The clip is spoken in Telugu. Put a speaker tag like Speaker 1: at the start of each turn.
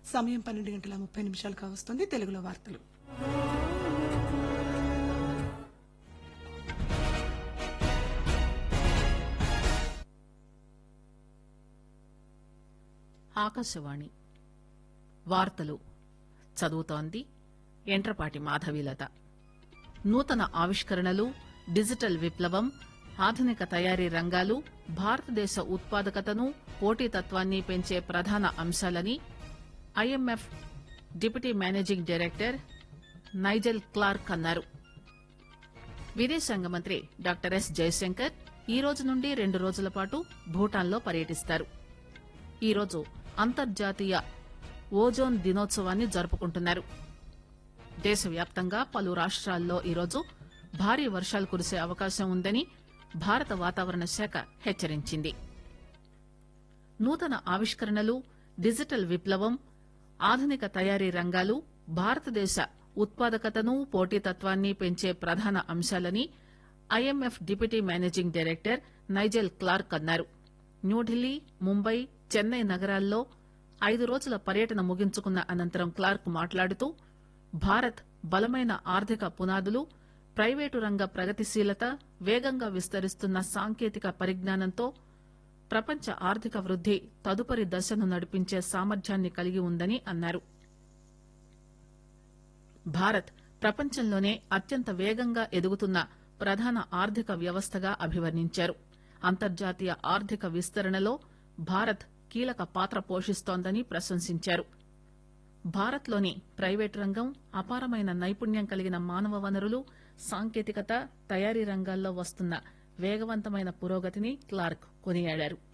Speaker 1: సమయం 12:30 కావస్తుంది. తెలుగులో వార్తలు.
Speaker 2: ఆకాశవాణి వార్తలు చదువుతోంది ఎంట్రపాటి మాధవీలత. నూతన ఆవిష్కరణలు, డిజిటల్ విప్లవం, ఆధునిక తయారీ రంగాలు భారతదేశ ఉత్పాదకతను, పోటీతత్వాన్ని పెంచే ప్రధాన అంశాలని IMF deputy managing director Nigel Clark అన్నారు. విదేశాంగ మంత్రి డాక్టర్ ఎస్ జయశంకర్ ఈ రోజు నుండి 2 రోజుల పాటు భూటాన్లో పర్యటిస్తారు. ఈరోజు అంతర్జాతీయ ఓజోన్ దినోత్సవాన్ని జరుపుకుంటున్నారు. దేశవ్యాప్తంగా పలు రాష్ట్రాల్లో ఈరోజు భారీ వర్షాలు కురిసే అవకాశం ఉందని భారత వాతావరణ శాఖ హెచ్చరించింది. నూతన ఆవిష్కరణలు, డిజిటల్ విప్లవం, ఆధునిక తయారీ రంగాలు భారతదేశ ఉత్పాదకతను, పోటీతత్వాన్ని పెంచే ప్రధాన అంశాలని IMF deputy managing director Nigel Clark అన్నారు. న్యూఢిల్లీ, ముంబై, చెన్నై నగరాల్లో 5 రోజుల పర్యటన ముగించుకున్న అనంతరం క్లార్క్ మాట్లాడుతూ భారత్ బలమైన ఆర్థిక పునాదులు, ప్రైవేటు రంగ ప్రగతిశీలత, వేగంగా విస్తరిస్తున్న సాంకేతిక పరిజ్ఞానంతో ప్రపంచ ఆర్థిక వృద్ది తదుపరి దశను నడిపించే సామర్థ్యాన్ని కలిగి ఉందని అన్నారు. భారత్ ప్రపంచంలోనే అత్యంత వేగంగా ఎదుగుతున్న ప్రధాన ఆర్థిక వ్యవస్థగా అభివర్ణించారు. అంతర్జాతీయ ఆర్థిక విస్తరణలో భారత్ కీలక పాత్ర పోషిస్తోందని ప్రశంసించారు. భారత్లోని ప్రైవేటు రంగం అపారమైన నైపుణ్యం కలిగిన మానవ వనరులు, సాంకేతికత, తయారీ రంగాల్లో వస్తున్న వేగవంతమైన పురోగతిని క్లార్క్ కొనియాడారు.